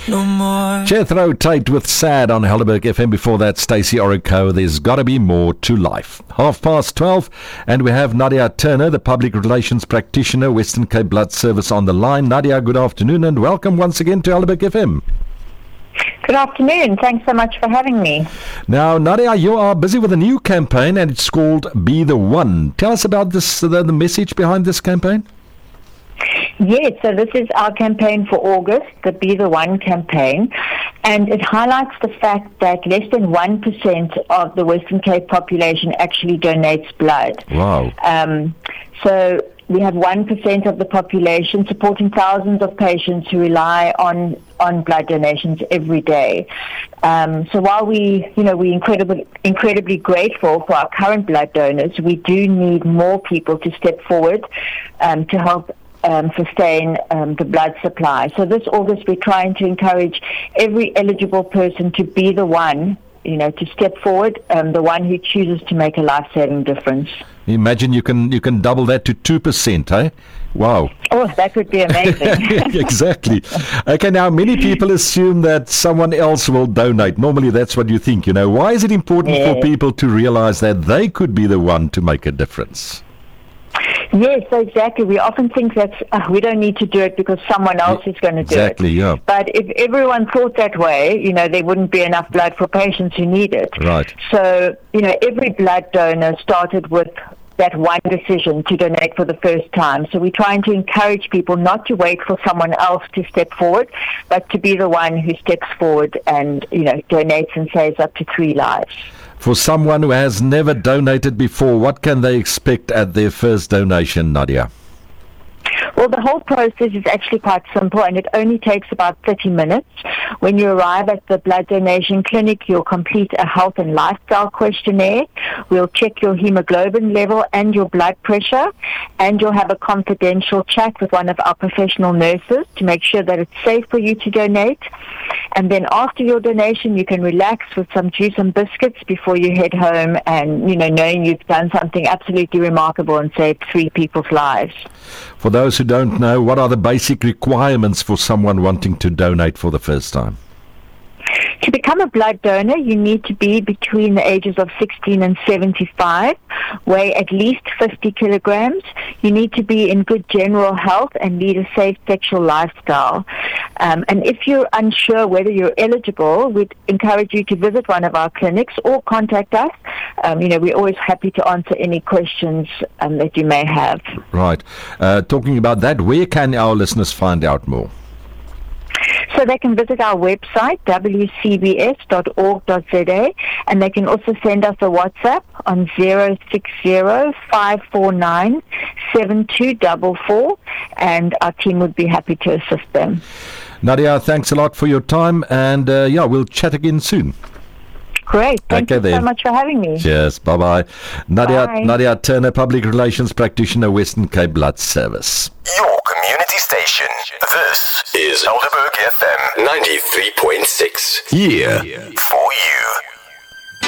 no more. Jethro Tate with Sad on Helderberg FM. Before that, Stacey Orico, There's Gotta Be More to Life. 12:30, and we have Nadia Turner, the Public Relations Practitioner, Western Cape Blood Service, on the line. Nadia, good afternoon and welcome once again to Helderberg FM. Good afternoon. Thanks so much for having me. Now, Nadia, you are busy with a new campaign and it's called Be the One. Tell us about this, the message behind this campaign. Yes, so this is our campaign for August, the Be the One campaign, and it highlights the fact that less than 1% of the Western Cape population actually donates blood. Wow. So we have 1% of the population supporting thousands of patients who rely on blood donations every day. So while we're incredibly grateful for our current blood donors, we do need more people to step forward to help sustain the blood supply. So this August, we're trying to encourage every eligible person to be the one, to step forward, the one who chooses to make a life-saving difference. Imagine you can double that to 2%, eh? Wow. Oh, that would be amazing. Exactly. Okay, now many people assume that someone else will donate. Normally that's what you think, Why is it important for people to realize that they could be the one to make a difference? Yes, exactly. We often think that we don't need to do it because someone else is going to do it. Exactly, yeah. But if everyone thought that way, there wouldn't be enough blood for patients who need it. Right. So, every blood donor started with that one decision to donate for the first time. So we're trying to encourage people not to wait for someone else to step forward, but to be the one who steps forward and, donates and saves up to 3 lives. For someone who has never donated before, what can they expect at their first donation, Nadia? Well, the whole process is actually quite simple, and it only takes about 30 minutes. When you arrive at the blood donation clinic, you'll complete a health and lifestyle questionnaire. We'll check your hemoglobin level and your blood pressure, and you'll have a confidential chat with one of our professional nurses to make sure that it's safe for you to donate. And then after your donation, you can relax with some juice and biscuits before you head home and, knowing you've done something absolutely remarkable and saved 3 people's lives. For those who don't know, what are the basic requirements for someone wanting to donate for the first time? To become a blood donor, you need to be between the ages of 16 and 75, weigh at least 50 kilograms. You need to be in good general health and lead a safe sexual lifestyle. And if you're unsure whether you're eligible, we'd encourage you to visit one of our clinics or contact us. We're always happy to answer any questions that you may have. Right. Talking about that, where can our listeners find out more? So they can visit our website, wcbs.org.za, and they can also send us a WhatsApp on 060-549-7244, and our team would be happy to assist them. Nadia, thanks a lot for your time, and we'll chat again soon. Great. Thank you so much for having me. Cheers. Bye-bye. Bye. Nadia Turner, Public Relations Practitioner, Western Cape Blood Service. Your community station. This is Helderberg FM 93.6. Here for you.